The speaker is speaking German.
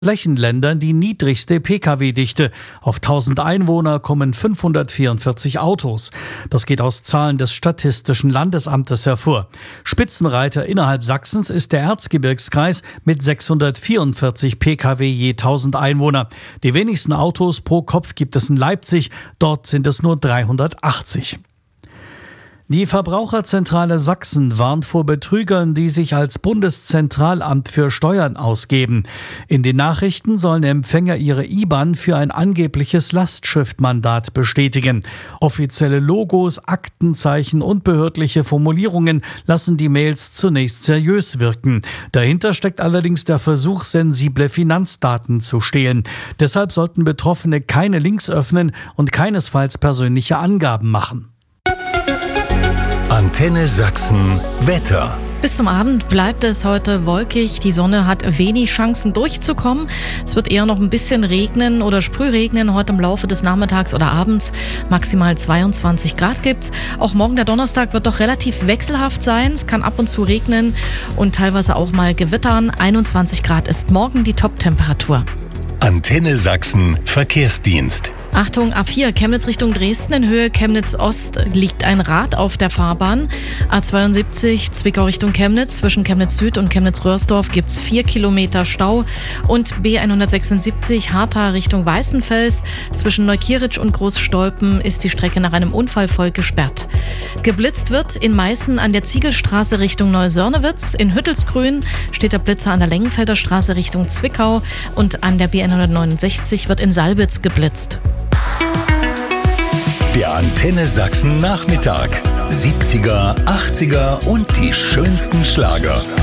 Flächenländern die niedrigste Pkw-Dichte. Auf 1000 Einwohner kommen 544 Autos. Das geht aus Zahlen des Statistischen Landesamtes hervor. Spitzenreiter innerhalb Sachsens ist der Erzgebirgskreis mit 644 Pkw je 1000 Einwohner. Die wenigsten Autos pro Kopf gibt es in Leipzig. Dort sind es nur 380. Die Verbraucherzentrale Sachsen warnt vor Betrügern, die sich als Bundeszentralamt für Steuern ausgeben. In den Nachrichten sollen Empfänger ihre IBAN für ein angebliches Lastschriftmandat bestätigen. Offizielle Logos, Aktenzeichen und behördliche Formulierungen lassen die Mails zunächst seriös wirken. Dahinter steckt allerdings der Versuch, sensible Finanzdaten zu stehlen. Deshalb sollten Betroffene keine Links öffnen und keinesfalls persönliche Angaben machen. Antenne Sachsen Wetter. Bis zum Abend bleibt es heute wolkig. Die Sonne hat wenig Chancen durchzukommen. Es wird eher noch ein bisschen regnen oder Sprühregnen heute im Laufe des Nachmittags oder Abends. Maximal 22 Grad gibt's. Auch morgen der Donnerstag wird doch relativ wechselhaft sein. Es kann ab und zu regnen und teilweise auch mal gewittern. 21 Grad ist morgen die Top-Temperatur. Antenne Sachsen Verkehrsdienst. Achtung, A4 Chemnitz Richtung Dresden in Höhe Chemnitz Ost liegt ein Rad auf der Fahrbahn. A72 Zwickau Richtung Chemnitz, zwischen Chemnitz Süd und Chemnitz Röhrsdorf gibt's 4 Kilometer Stau. Und B176 Hartha Richtung Weißenfels, zwischen Neukieritsch und Großstolpen ist die Strecke nach einem Unfall voll gesperrt. Geblitzt wird in Meißen an der Ziegelstraße Richtung Neusörnewitz. In Hüttelsgrün steht der Blitzer an der Lengenfelder Straße Richtung Zwickau und an der B169 wird in Salbitz geblitzt. Der Antenne Sachsen Nachmittag. 70er, 80er und die schönsten Schlager.